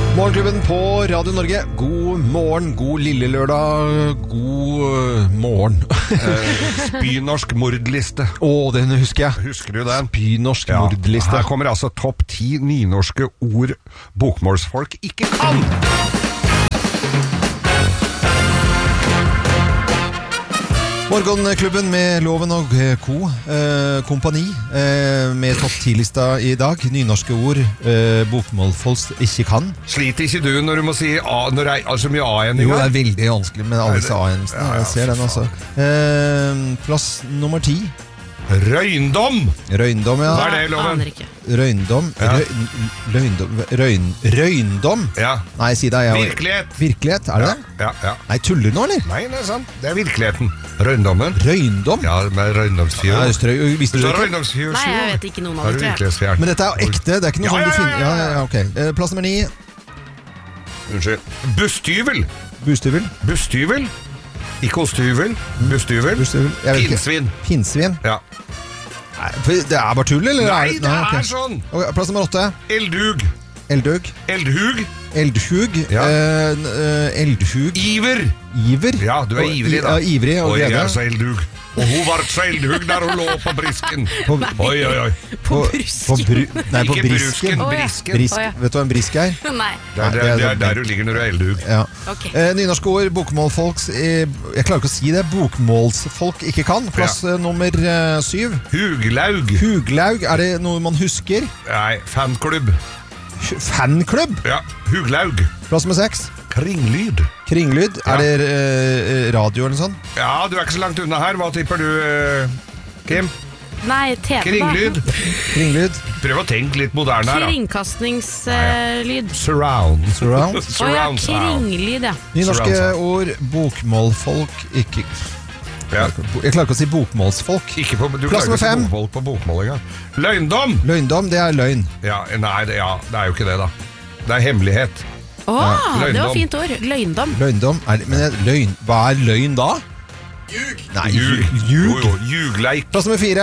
Morgenklubben på Radio Norge. God morgen, god lille lørdag, god morgen. Spynorsk mordliste. Den husker jeg. Husker du den? Spynorsk mordliste. Her kommer altså topp 10 nynorske ord bokmålsfolk ikke kan. Morgenklubben med Loven og Co. Kompani med topp 10-lista i dag. Nynorske ord bokmålfolk ikke kan. Sliter ikke du når du må si A, når det er så mye A igjen? Jo, det er veldig vanskelig med alle disse A-enelsene. Jeg ser den altså. Plass nummer 10. Røyndom. Røyndom, ja. Hva er det, Loven? Aner ikke. Røyndom. Røyndom. Ja. Nei, si det. Virkelighet. Virkelighet, er det det? Ja. Nei, tuller nå, eller? Nei, det er sant. Det er virkeligheten. Røyndommen. Røyndom? Ja, med røyndomsfjord. Nei, visste du det ikke? Røyndomsfjord. Nei, jeg vet ikke noen av Har det, du tror jeg. virkelighetsfjern? Men dette er jo ekte, det er ikke noe sånn du finner. Ja, ok. Plass nummer 9. Unnskyld. Busstyvel. Bustyvel. Busstyvel. Ikke osthyvel. Busstyvel. Bustyvel. Jeg vet ikke. Pinnsvin. Pinnsvin. Ja. Nei, det er bare tull, eller? Nei, det ok. er sånn. Ok, plass nummer 8. Eldhug. Eldhug. Eldhug. Eldhug. Ja. Eldhug. Iver. Iver. Ja, du er ivrig da. Ja, ivrig og jeg glede. er så eldhug. Og hun var så eldhug der hun lå på brisken. Oi. På brusken. Nei, på Ikke brisken. brisken. Brisk. Å, ja. Vet du hva en brisk er? Nei. Det er der du ligger når du er eldhug. Ja. Ok. Nynorske ord, bokmålfolks jeg klarer ikke å si det. Bokmålsfolk ikke kan. Plass nummer 7. Huglaug. Huglaug, er det noe man husker? Nei, fanklubb. Fanklubb? Ja, Huglaug. Plass nummer 6. Kringlyd. Kringlyd, Ja. er det radio eller sånn? Ja, du er ikke så langt unna her. Hva tipper du, Kim? Nei, TV Kringlyd. Kringlyd. Prøv å tenke litt moderne her da. Kringkastingslyd. Surround. Surround. Surround sound. Kringlyd, ja. Nynorske Surround ord, bokmålfolk ikke Ja. Jeg klarer ikke å si bokmålsfolk. Ikke på, du Plass klarer ikke å si nummer 5. bokmål på bokmål engang. Løgndom. Løgndom, det er løgn. Ja, nei, det er jo ikke det da. Det er hemmelighet. Det var Løgndom. fint ord. Løgndom. Løgndom, løgn. Hva er løgn da? Ljug. Nei, Ljug. ljug. Ljugleik. Plass nummer 4.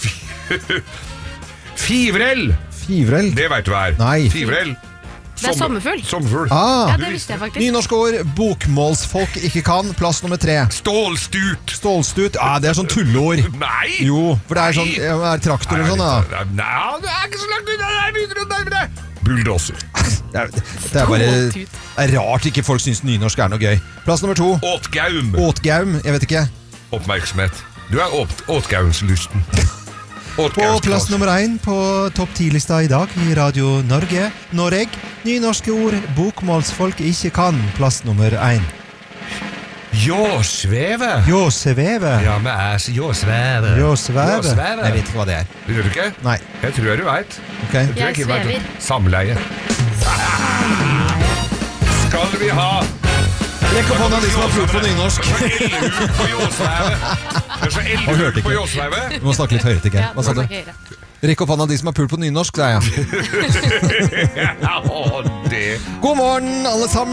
Fivrell. Fivrell. Det vet du hva er. Nei. Fivrell. Det er sommerfugl. Sommerfugl. Ah. Ja, det visste jeg faktisk. Nynorske ord, bokmålsfolk ikke kan. Plass nummer 3. Stålstut. Stålstut, det er sånn tulleord. Nei. Jo, for det er sånn, Nei. det er traktor eller sånn da. Nei, det er ikke så langt unna. Det er begynner å nærme deg. Bulldozer. Det er bare, det er rart ikke folk synes nynorsk er noe gøy. Plass nummer 2. Åtgaum. Åtgaum, jeg vet ikke. Oppmerksomhet. Du er åtgaumslysten. På plass nummer 1 på topp 10-lista i dag i Radio Norge. Nynorske ord, bokmålsfolk ikke kan. Plass nummer 1. Jåsveve. Jåsveve. Ja, med æs. Jåsveve. Jåsveve. Jåsveve. Jeg vet ikke hva det er. Vet du ikke? Nei. Jeg tror du vet. Ok. Jeg svever. Samleie. Skal vi ha Rekk opp hånda de som har pult på nynorsk. eldhug på Jåsveve? Det er så Han hørte eldhug ikke. på Jåsveve. Du må snakke litt høyere til Geir. Ja, Hva sa du? Rekk opp hånda de som har pult på nynorsk, sa jeg. Ja, det God morgen, alle sammen.